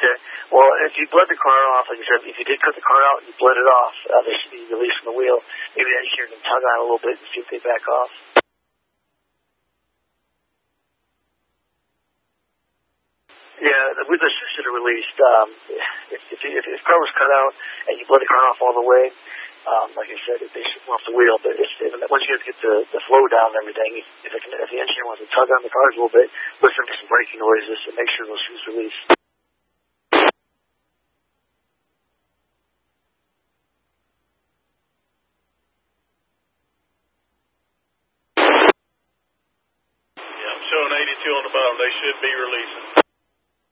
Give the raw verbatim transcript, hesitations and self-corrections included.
Okay. Well, if you bled the car off, like I said, if you did cut the car out and you bled it off, uh, they should be released from the wheel. Maybe that you can tug on it a little bit and see if they back off. Yeah, the wheels should have released. Um, if, if, if, if the car was cut out and you bled the car off all the way, um, like I said, they should come off the wheel. But if, if, once you get the, the flow down and everything, if, it can, if the engineer wants to tug on the cars a little bit, listen to some braking noises and make sure those shoes release. Yeah, I'm showing eighty-two on the bottom. They should be releasing.